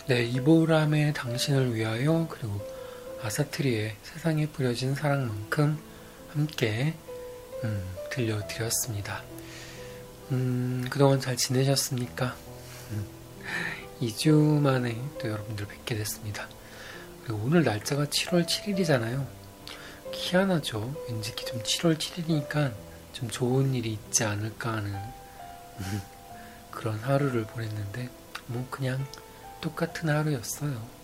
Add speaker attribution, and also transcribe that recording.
Speaker 1: 네, 이보람의 당신을 위하여 그리고 아사트리의 세상에 뿌려진 사랑만큼 함께 들려드렸습니다. 그동안 잘 지내셨습니까? 2주 만에 또 여러분들 뵙게 됐습니다. 그리고 오늘 날짜가 7월 7일이잖아요. 희한하죠? 왠지 좀 7월 7일이니까 좀 좋은 일이 있지 않을까 하는 그런 하루를 보냈는데 뭐 그냥 똑같은 하루였어요.